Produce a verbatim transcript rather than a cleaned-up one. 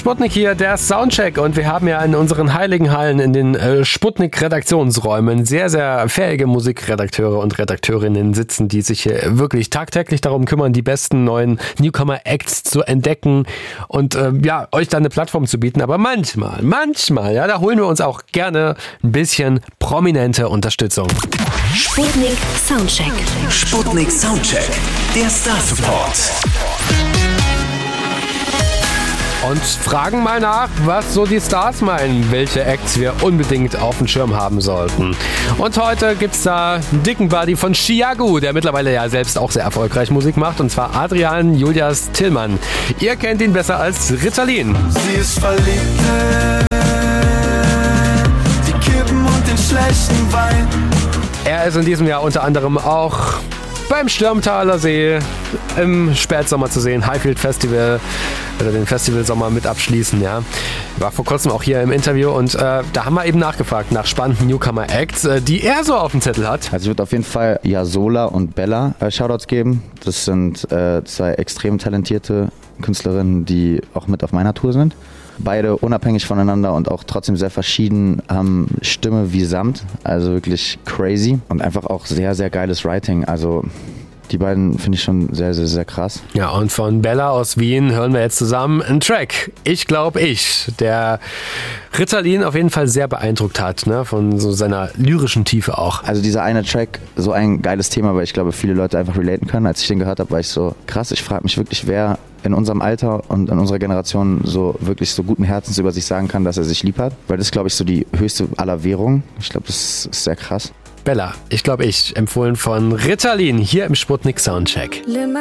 Sputnik hier, der Soundcheck, und wir haben ja in unseren heiligen Hallen in den äh, Sputnik-Redaktionsräumen sehr, sehr fähige Musikredakteure und Redakteurinnen sitzen, die sich hier wirklich tagtäglich darum kümmern, die besten neuen Newcomer-Acts zu entdecken und äh, ja, euch dann eine Plattform zu bieten. Aber manchmal, manchmal, ja, da holen wir uns auch gerne ein bisschen prominente Unterstützung. Sputnik Soundcheck. Sputnik Soundcheck, der Star Support. Und fragen mal nach, was so die Stars meinen, welche Acts wir unbedingt auf dem Schirm haben sollten. Und heute gibt's da einen dicken Buddy von Chiago, der mittlerweile ja selbst auch sehr erfolgreich Musik macht, und zwar Adrian Julias Tillmann. Ihr kennt ihn besser als Ritalin. Sie ist verliebt, die Kippen und den schlechten Wein. Er ist in diesem Jahr unter anderem auch beim Stürmtaler See im Spätsommer zu sehen, Highfield Festival, oder den Festivalsommer mit abschließen, ja. War vor kurzem auch hier im Interview, und äh, da haben wir eben nachgefragt nach spannenden Newcomer-Acts, äh, die er so auf dem Zettel hat. Also ich würde auf jeden Fall Yasola und Bella äh, Shoutouts geben. Das sind äh, zwei extrem talentierte Künstlerinnen, die auch mit auf meiner Tour sind. Beide unabhängig voneinander und auch trotzdem sehr verschieden, haben Stimme wie Samt, also wirklich crazy und einfach auch sehr, sehr geiles Writing, also die beiden finde ich schon sehr, sehr, sehr krass. Ja, und von Bella aus Wien hören wir jetzt zusammen einen Track, Ich glaub ich, der Ritalin auf jeden Fall sehr beeindruckt hat, ne? Von so seiner lyrischen Tiefe auch. Also dieser eine Track, so ein geiles Thema, weil ich glaube, viele Leute einfach relaten können. Als ich den gehört habe, war ich so krass, ich frage mich wirklich, wer in unserem Alter und in unserer Generation so wirklich so guten Herzens über sich sagen kann, dass er sich lieb hat. Weil das ist, glaube ich, so die höchste aller Währungen. Ich glaube, das ist sehr krass. Bella, ich glaube ich, empfohlen von Ritalin hier im Sputnik Soundcheck.